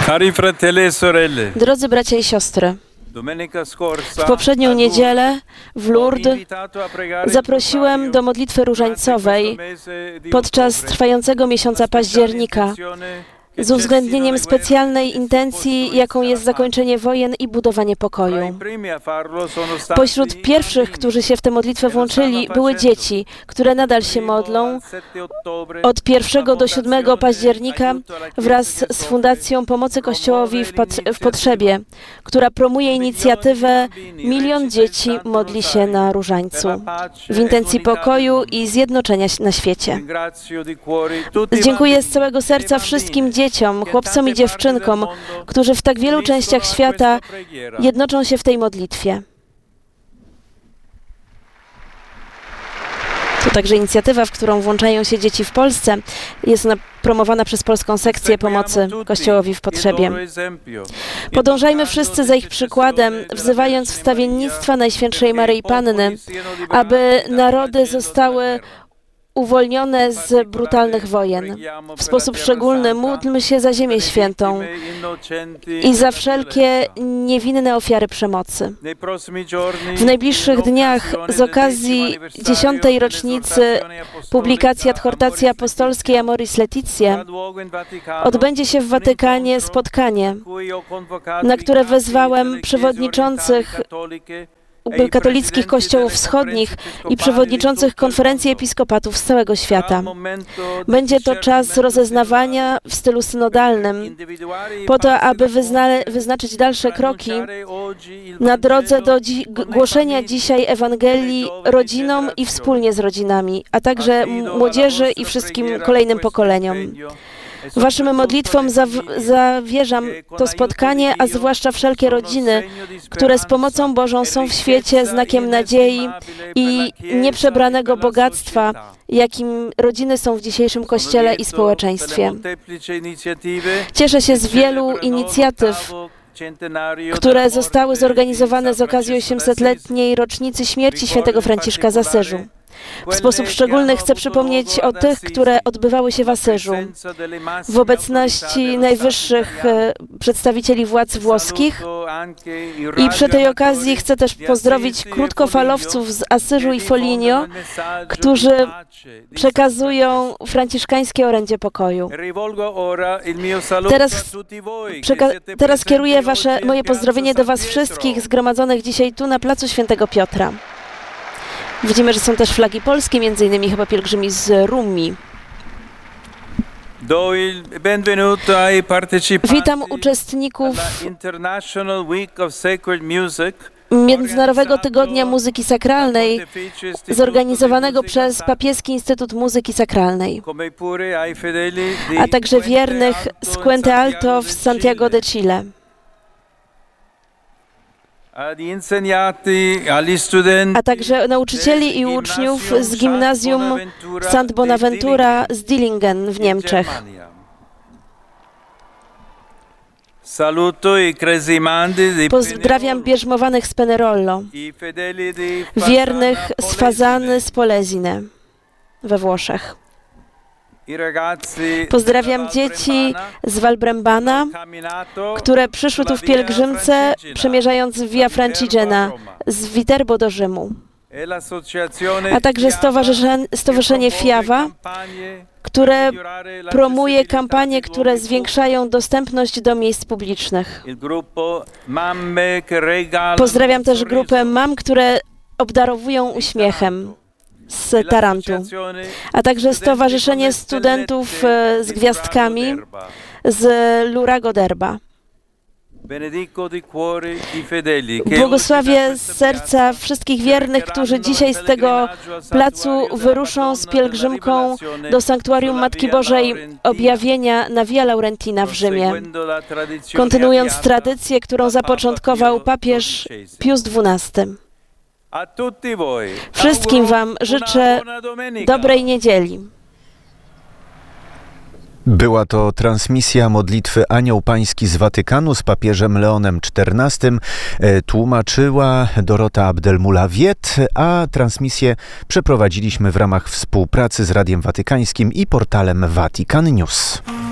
Cari fratelli e sorelle, Drodzy bracia i siostry, domenica scorsa w poprzednią niedzielę w Lourdes zaprosiłem do modlitwy różańcowej podczas trwającego miesiąca października z uwzględnieniem specjalnej intencji, jaką jest zakończenie wojen i budowanie pokoju. Pośród pierwszych, którzy się w tę modlitwę włączyli, były dzieci, które nadal się modlą od 1 do 7 października wraz z Fundacją Pomocy Kościołowi w Potrzebie, która promuje inicjatywę Milion Dzieci modli się na różańcu w intencji pokoju i zjednoczenia na świecie. Dziękuję z całego serca wszystkim dzieciom, chłopcom i dziewczynkom, którzy w tak wielu częściach świata jednoczą się w tej modlitwie. To także inicjatywa, w którą włączają się dzieci w Polsce. Jest ona promowana przez Polską Sekcję Pomocy Kościołowi w Potrzebie. Podążajmy wszyscy za ich przykładem, wzywając wstawiennictwa Najświętszej Maryi Panny, aby narody zostały uwolnione z brutalnych wojen. W sposób szczególny módlmy się za Ziemię Świętą i za wszelkie niewinne ofiary przemocy. W najbliższych dniach z okazji 10. rocznicy publikacji Adhortacji Apostolskiej Amoris Laetitia odbędzie się w Watykanie spotkanie, na które wezwałem przewodniczących katolickich kościołów wschodnich i przewodniczących konferencji episkopatów z całego świata. Będzie to czas rozeznawania w stylu synodalnym, po to, aby wyznaczyć dalsze kroki na drodze do głoszenia dzisiaj Ewangelii rodzinom i wspólnie z rodzinami, a także młodzieży i wszystkim kolejnym pokoleniom. Waszym modlitwom zawierzam to spotkanie, a zwłaszcza wszelkie rodziny, które z pomocą Bożą są w świecie znakiem nadziei i nieprzebranego bogactwa, jakim rodziny są w dzisiejszym Kościele i społeczeństwie. Cieszę się z wielu inicjatyw, które zostały zorganizowane z okazji 800-letniej rocznicy śmierci świętego Franciszka z Asyżu. W sposób szczególny chcę przypomnieć o tych, które odbywały się w Asyżu, w obecności najwyższych przedstawicieli władz włoskich i przy tej okazji chcę też pozdrowić krótkofalowców z Asyżu i Foligno, którzy przekazują franciszkańskie orędzie pokoju. Teraz kieruję moje pozdrowienie do was wszystkich zgromadzonych dzisiaj tu na placu Świętego Piotra. Widzimy, że są też flagi polskie, między innymi chyba pielgrzymi z Rumi. Witam uczestników Międzynarodowego Tygodnia Muzyki Sakralnej, zorganizowanego przez Papieski Instytut Muzyki Sakralnej, a także wiernych z Puente Alto w Santiago de Chile. A także nauczycieli i uczniów z gimnazjum Sant Bonaventura z Dillingen w Niemczech. Pozdrawiam bierzmowanych z Penerollo, wiernych z Fazany z Polesine we Włoszech. Pozdrawiam dzieci z Valbrembana, które przyszły tu w pielgrzymce, przemierzając Via Francigena z Viterbo do Rzymu, a także Stowarzyszenie Fiawa, które promuje kampanie, które zwiększają dostępność do miejsc publicznych. Pozdrawiam też grupę mam, które obdarowują uśmiechem z Tarantu, a także Stowarzyszenie Studentów z Gwiazdkami z Lurago d'Erba. Błogosławię z serca wszystkich wiernych, którzy dzisiaj z tego placu wyruszą z pielgrzymką do Sanktuarium Matki Bożej Objawienia na Via Laurentina w Rzymie, kontynuując tradycję, którą zapoczątkował papież Pius XII. Wszystkim wam życzę dobrej niedzieli. Była to transmisja modlitwy Anioł Pański z Watykanu z papieżem Leonem XIV. Tłumaczyła Dorota Abdelmula-Wiet, a transmisję przeprowadziliśmy w ramach współpracy z Radiem Watykańskim i portalem Vatican News.